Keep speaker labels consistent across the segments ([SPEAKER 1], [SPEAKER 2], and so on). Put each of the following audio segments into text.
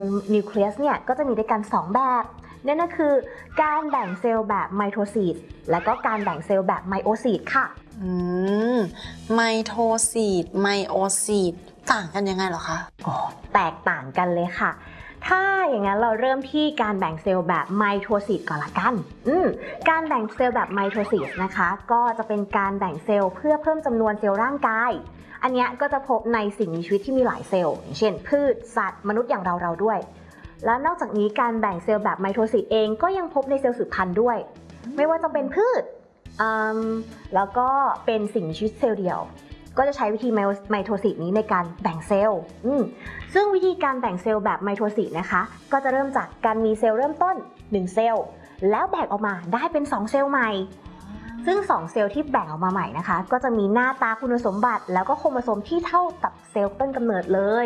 [SPEAKER 1] นิวเคลียสเนี่ยก็จะมีด้วยกัน2แบบนั่นก็คือการแบ่งเซลล์แบบไมโทซิสและก็การแบ่งเซลล์แบบไมโอซิสค่ะ
[SPEAKER 2] ไมโทซิสไมโอซิสต่างกันยังไงเหรอคะ
[SPEAKER 1] แตกต่างกันเลยค่ะถ้าอย่างนั้นเราเริ่มที่การแบ่งเซลล์แบบไมโทซิสก่อนละกันการแบ่งเซลล์แบบไมโทซิสนะคะก็จะเป็นการแบ่งเซลล์เพื่อเพิ่มจำนวนเซลล์ร่างกายอันนี้ก็จะพบในสิ่งมีชีวิตที่มีหลายเซลล์อย่างเช่นพืชสัตว์มนุษย์อย่างเราด้วยและนอกจากนี้การแบ่งเซลล์แบบไมโทซิสเองก็ยังพบในเซลล์สืบพันธุ์ด้วยไม่ว่าจะเป็นพืชแล้วก็เป็นสิ่งมีชีวิตเซลล์เดียวก็จะใช้วิธีไมโทซิสนี้ในการแบ่งเซลล์ซึ่งวิธีการแบ่งเซลล์แบบไมโทซิสนะคะก็จะเริ่มจากการมีเซลล์เริ่มต้น1เซลล์แล้วแบ่งออกมาได้เป็น2เซลล์ใหม่ซึ่ง2เซลล์ที่แบ่งออกมาใหม่นะคะก็จะมีหน้าตาคุณสมบัติแล้วก็โครโมโซมที่เท่ากับเซลล์ต้นกำเนิดเลย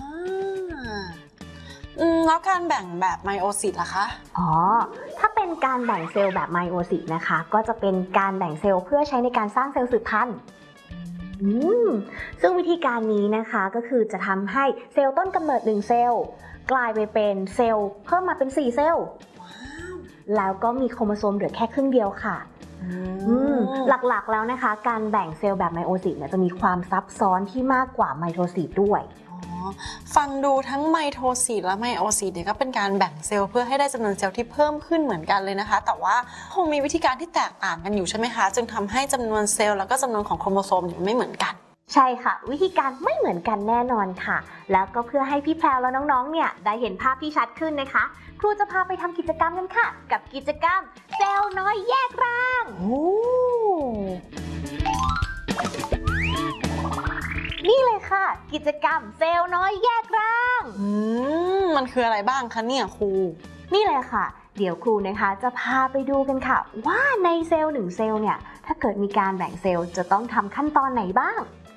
[SPEAKER 2] แล้วการแบ่งแบบไมโอซิสล่ะคะ
[SPEAKER 1] ถ้าเป็นการแบ่งเซลล์แบบไมโอซิสนะคะก็จะเป็นการแบ่งเซลล์เพื่อใช้ในการสร้างเซลล์สืบพันธุ์ซึ่งวิธีการนี้นะคะก็คือจะทำให้เซลล์ต้นกำเนิด1เซลล์กลายไปเป็นเซลล์เพิ่มมาเป็น4เซลล์แล้วก็มีโครโมโซมเหลือแค่ครึ่งเดียวค่ะหลักๆแล้วนะคะการแบ่งเซลล์แบบไมโอซิสเนี่ยจะมีความซับซ้อนที่มากกว่าไมโทซิสด้วย
[SPEAKER 2] ฟังดูทั้งไมโทซิสและไมโอซิสเนี่ยก็เป็นการแบ่งเซลล์เพื่อให้ได้จำนวนเซลล์ที่เพิ่มขึ้นเหมือนกันเลยนะคะแต่ว่าคงมีวิธีการที่แตกต่างกันอยู่ใช่ไหมคะจึงทำให้จำนวนเซลล์แล้วก็จำนวนของโครโมโซมไม่เหมือนกัน
[SPEAKER 1] ใช่ค่ะวิธีการไม่เหมือนกันแน่นอนค่ะแล้วก็เพื่อให้พี่แพรวและน้องๆเนี่ยได้เห็นภาพที่ชัดขึ้นนะคะครูจะพาไปทำกิจกรรมกันค่ะกับกิจกรรมเซลล์น้อยแยกร่างนี่เลยค่ะกิจกรรมเซลล์น้อยแยกร่าง
[SPEAKER 2] มันคืออะไรบ้างคะเนี่ยครู
[SPEAKER 1] นี่เลยค่ะเดี๋ยวครูนะคะจะพาไปดูกันค่ะว่าในเซลล์1เซลล์เนี่ยถ้าเกิดมีการแบ่งเซลล์จะต้องทำขั้นตอนไหนบ้าง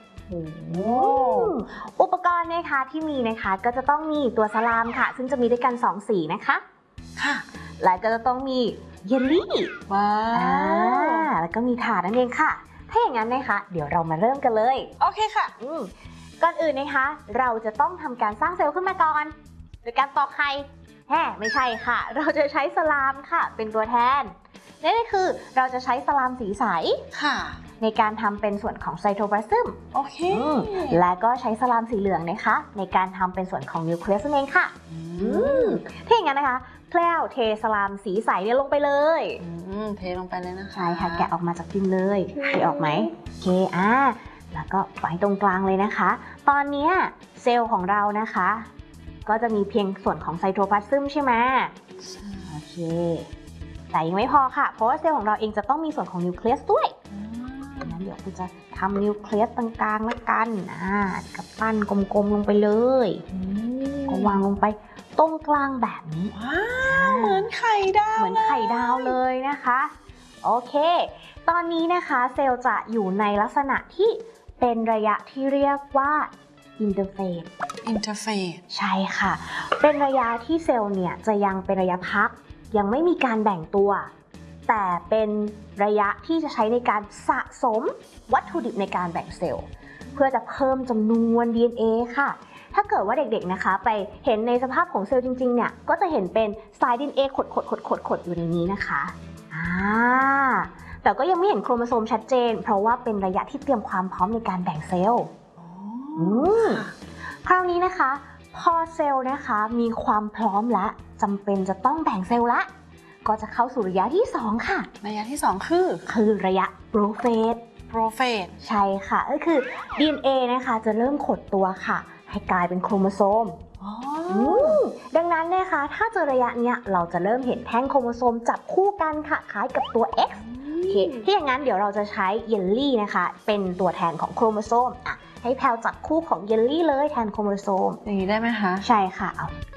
[SPEAKER 1] อุปกรณ์นะคะที่มีนะคะก็จะต้องมีตัวสลามค่ะซึ่งจะมีด้วยกัน2สีนะคะ
[SPEAKER 2] ค่ะ
[SPEAKER 1] และก็จะต้องมีเยลลี่
[SPEAKER 2] ว้าว
[SPEAKER 1] แล้วก็มีถาดนั่นเองค่ะถ้าอย่างนั้นนะคะเดี๋ยวเรามาเริ่มกันเลย
[SPEAKER 2] โอเคค่ะ
[SPEAKER 1] ก่อนอื่นนะคะเราจะต้องทำการสร้างเซลล์ขึ้นมาก่อนโดยการตอกไข่ไม่ใช่ค่ะเราจะใช้สลามค่ะเป็นตัวแทนนั่นก็คือเราจะใช้สลามสีใส
[SPEAKER 2] ค่ะ
[SPEAKER 1] ในการทำเป็นส่วนของไซโทพลาซึม
[SPEAKER 2] โอเค
[SPEAKER 1] และก็ใช้สลามสีเหลืองนะคะในการทำเป็นส่วนของนิวเคลียสนั่นเองค่ะถ้าอย่างนั้นนะคะแพรวเทสลามสีใสเนี่ยลงไปเลย
[SPEAKER 2] เทลงไปเลยนะคะ
[SPEAKER 1] ใช่ค่ะแกะออกมาจากพิมพ์เลยเทออกไหมโอเคแล้วก็ไว้ตรงกลางเลยนะคะตอนนี้เซลล์ของเรานะคะก็จะมีเพียงส่วนของไซโทพลาซึมใช่ไหมโอเคแต่ยังไม่พอค่ะเพราะว่าเซลล์ของเราเองจะต้องมีส่วนของนิวเคลียสด้วยงั้นเดี๋ยวคุณจะทำนิวเคลียสตรงกลางแล้วกันกับปั้นกลมๆลงไปเลยก็วางลงไปตรงกลางแบบนี้
[SPEAKER 2] เหมือนไข่ดาว
[SPEAKER 1] เลยนะคะโอเคตอนนี้นะคะเซลล์จะอยู่ในลักษณะที่เป็นระยะที่เรียกว่าอินเตอร์เฟสใช่ค่ะเป็นระยะที่เซลล์เนี่ยจะยังเป็นระยะพักยังไม่มีการแบ่งตัวแต่เป็นระยะที่จะใช้ในการสะสมวัตถุดิบในการแบ่งเซลล์เพื่อจะเพิ่มจำนวน DNA ค่ะถ้าเกิดว่าเด็กๆนะคะไปเห็นในสภาพของเซลล์จริงๆเนี่ยก็จะเห็นเป็นสาย DNA ขดอยู่ในนี้นะคะแต่ก็ยังไม่เห็นโครโมโซมชัดเจนเพราะว่าเป็นระยะที่เตรียมความพร้อมในการแบ่งเซลล์คราวนี้นะคะพอเซลล์นะคะมีความพร้อมและจำเป็นจะต้องแบ่งเซลล์ละก็จะเข้าสู่ระยะที่2ค่ะ
[SPEAKER 2] ระยะที่2คือ
[SPEAKER 1] ระยะโปรเฟสใช่ค่ะก็คือ DNA นะคะจะเริ่มขดตัวค่ะให้กลายเป็นโครโมโซมดังนั้นนะคะถ้าเจอระยะเนี้ยเราจะเริ่มเห็นแท่งโครโมโซมจับคู่กันค่ะคล้ายกับตัว X ที่อย่างนั้นเดี๋ยวเราจะใช้เยลลี่นะคะเป็นตัวแทนของโครโมโซมให้แพลวจับคู่ของเยลลี่เลยแทนโครโมโซม
[SPEAKER 2] อย่างนี้ได้ไหมคะ
[SPEAKER 1] ใช่ค่ะ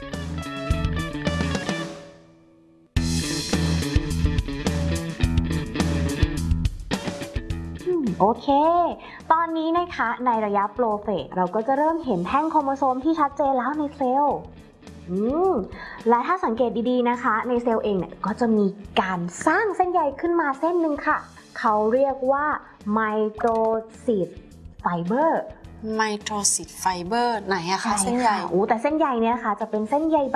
[SPEAKER 1] โอเคตอนนี้นะคะในระยะโปรเฟสเราก็จะเริ่มเห็นแท่งโครโมโซมที่ชัดเจนแล้วในเซลล์และถ้าสังเกตดีๆนะคะในเซลล์เองเนี่ยก็จะมีการสร้างเส้นใยขึ้นมาเส้นหนึ่งค่ะเขาเรียกว่าไมโทซิสไฟเบอร์ไหนอะคะเส้นใย
[SPEAKER 2] แต่เส้นใยเนี่ยค่ะจะเป็นเส้นใย